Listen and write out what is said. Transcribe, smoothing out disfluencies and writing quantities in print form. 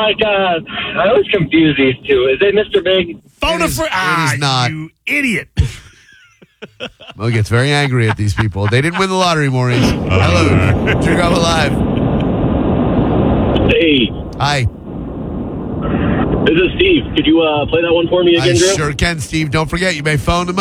I always confuse these two. Is it Mr. Big? Phone a friend. It is not. You idiot. Mo gets very angry at these people. They didn't win the lottery, Maurice. Hello. Drew Garabo Live. Hey. Hi. This is Steve. Could you play that one for me again, I Drew? sure can, Steve. Don't forget, you may phone them up.